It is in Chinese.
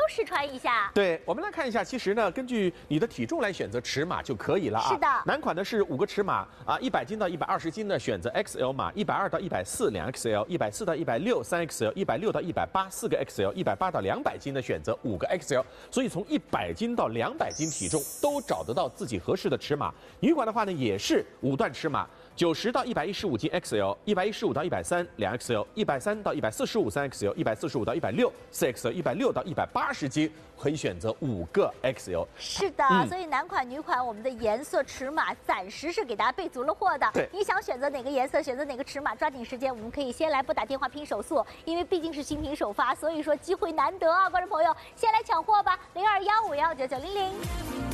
试穿一下。 对，我们来看一下，其实呢，根据你的体重来选择尺码就可以了啊。 是的， 男款呢是5个尺码啊，100斤到120斤呢选择 XL 码，120到140 2XL，140到160 3XL，160到180 4个 XL，180到200斤呢选择5个 XL。所以从100斤到200斤体重都找得到自己合适的尺码。女款的话呢也是5段尺码。90到115斤 XL，115到130 2XL，130到145 3XL，145到160 4XL，160到180斤可以选择5个 XL。 是的，所以男款、女款我们的颜色、尺码暂时是给大家备足了货的。 对， 你想选择哪个颜色，选择哪个尺码，抓紧时间，我们可以先来拨打电话拼手速，因为毕竟是新品首发，所以说机会难得啊，观众朋友，先来抢货吧，0215199900。